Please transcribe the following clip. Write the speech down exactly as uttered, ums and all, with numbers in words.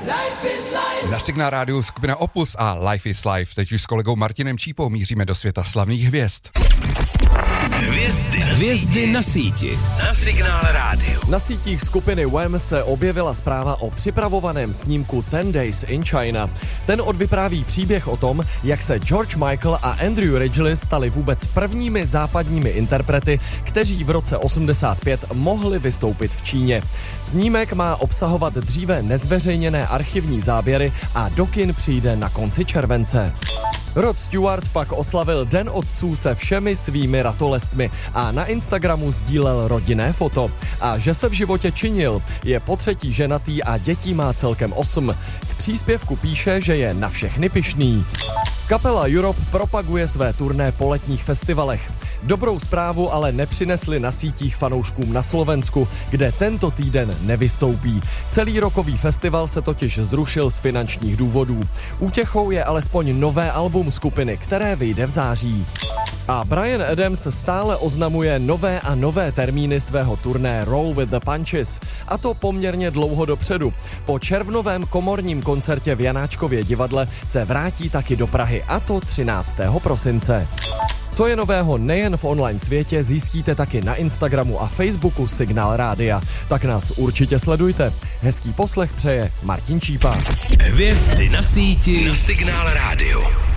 Na Signál rádiu skupina Opus a Life is Life. Teď už s kolegou Martinem Čípou míříme do světa slavných hvězd. Hvězdy, hvězdy na síti. Na Signál rádiu. Na sítích skupiny Wham se objevila zpráva o připravovaném snímku Ten Days in China. Ten odvypráví příběh o tom, jak se George Michael a Andrew Ridgeley stali vůbec prvními západními interprety, kteří v roce osmdesát pět mohli vystoupit v Číně. Snímek má obsahovat dříve nezveřejněné archivní záběry a do kin přijde na konci července. Rod Stewart pak oslavil Den otců se všemi svými ratolestmi a na Instagramu sdílel rodinné foto. A že se v životě činil, je potřetí ženatý a dětí má celkem osm. K příspěvku píše, že je na všechny pyšný. Kapela Europe propaguje své turné po letních festivalech. Dobrou zprávu ale nepřinesli na sítích fanouškům na Slovensku, kde tento týden nevystoupí. Celý rokový festival se totiž zrušil z finančních důvodů. Útěchou je alespoň nové album skupiny, které vyjde v září. A Bryan Adams stále oznamuje nové a nové termíny svého turné Roll with the Punches. A to poměrně dlouho dopředu. Po červnovém komorním koncertě v Janáčkově divadle se vrátí taky do Prahy, a to třináctého prosince. Co je nového nejen v online světě, zjistíte taky na Instagramu a Facebooku Signál Rádia. Tak nás určitě sledujte. Hezký poslech přeje Martin Čípa. Hvězdy na síti na Signál rádiu.